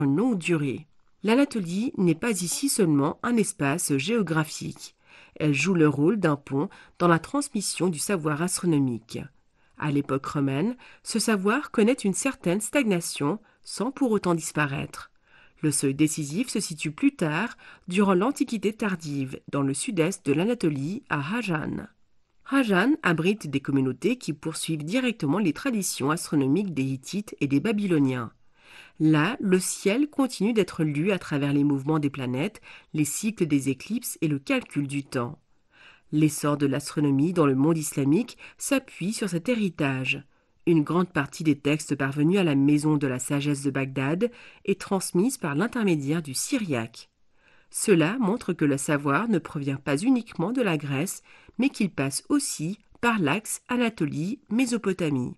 une longue durée. L'Anatolie n'est pas ici seulement un espace géographique. Elle joue le rôle d'un pont dans la transmission du savoir astronomique. À l'époque romaine, ce savoir connaît une certaine stagnation sans pour autant disparaître. Le seuil décisif se situe plus tard, durant l'Antiquité tardive, dans le sud-est de l'Anatolie, à Hajan. Hajan abrite des communautés qui poursuivent directement les traditions astronomiques des Hittites et des Babyloniens. Là, le ciel continue d'être lu à travers les mouvements des planètes, les cycles des éclipses et le calcul du temps. L'essor de l'astronomie dans le monde islamique s'appuie sur cet héritage. Une grande partie des textes parvenus à la maison de la sagesse de Bagdad est transmise par l'intermédiaire du syriaque. Cela montre que le savoir ne provient pas uniquement de la Grèce, mais qu'il passe aussi par l'axe Anatolie-Mésopotamie.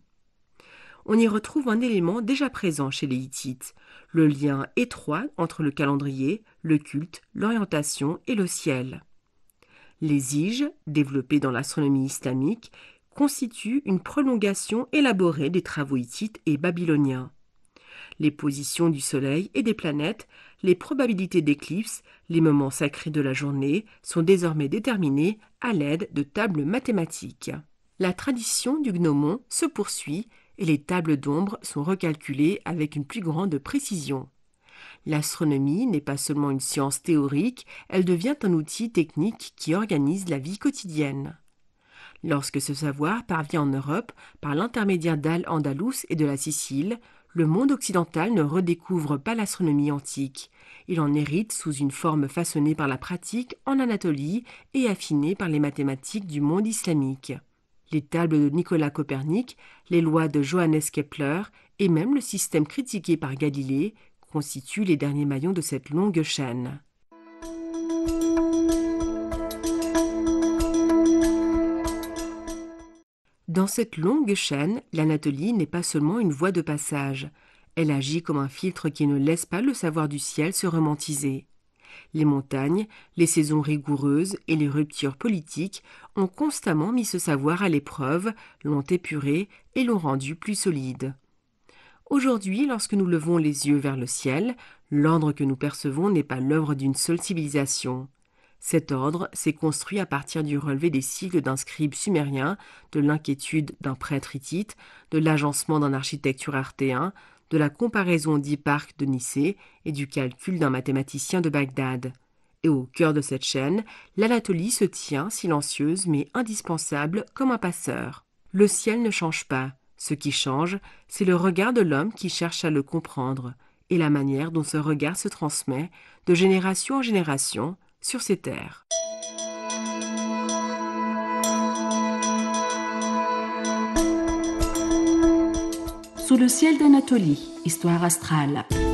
On y retrouve un élément déjà présent chez les Hittites, le lien étroit entre le calendrier, le culte, l'orientation et le ciel. Les Ziges, développés dans l'astronomie islamique, constituent une prolongation élaborée des travaux hittites et babyloniens. Les positions du Soleil et des planètes, les probabilités d'éclipses, les moments sacrés de la journée sont désormais déterminés à l'aide de tables mathématiques. La tradition du gnomon se poursuit et les tables d'ombre sont recalculées avec une plus grande précision. L'astronomie n'est pas seulement une science théorique, elle devient un outil technique qui organise la vie quotidienne. Lorsque ce savoir parvient en Europe par l'intermédiaire d'Al-Andalus et de la Sicile, le monde occidental ne redécouvre pas l'astronomie antique. Il en hérite sous une forme façonnée par la pratique en Anatolie et affinée par les mathématiques du monde islamique. Les tables de Nicolas Copernic, les lois de Johannes Kepler et même le système critiqué par Galilée constituent les derniers maillons de cette longue chaîne. Dans cette longue chaîne, l'Anatolie n'est pas seulement une voie de passage. Elle agit comme un filtre qui ne laisse pas le savoir du ciel se romantiser. Les montagnes, les saisons rigoureuses et les ruptures politiques ont constamment mis ce savoir à l'épreuve, l'ont épuré et l'ont rendu plus solide. Aujourd'hui, lorsque nous levons les yeux vers le ciel, l'ordre que nous percevons n'est pas l'œuvre d'une seule civilisation. Cet ordre s'est construit à partir du relevé des cycles d'un scribe sumérien, de l'inquiétude d'un prêtre hittite, de l'agencement d'un architecte urartéen, de la comparaison d'Hipparque de Nicée et du calcul d'un mathématicien de Bagdad. Et au cœur de cette chaîne, l'Anatolie se tient silencieuse mais indispensable comme un passeur. Le ciel ne change pas. Ce qui change, c'est le regard de l'homme qui cherche à le comprendre et la manière dont ce regard se transmet de génération en génération sur ces terres. Sous le ciel d'Anatolie, histoire astrale.